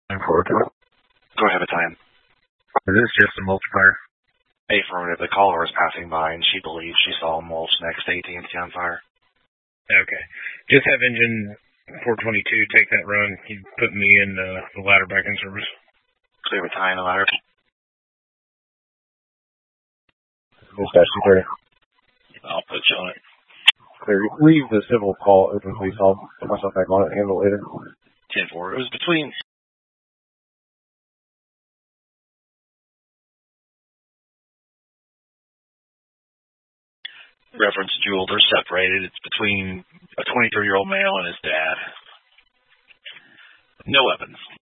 942. Go ahead, a time. Is this just a multiplier? Affirmative. The caller was passing by, and she believes she saw a mulch next to AT&T on fire. Okay. Just have engine 422 take that run. You put me in the ladder back in service. Clear with tie in the ladder. Dispatch 230. I'll put you on it. Clear. Leave the civil call open, please. I'll put myself back on it and handle it later. 10-4. It was between... Reference Jewel. They're separated. It's between a 23-year-old male and his dad. No weapons.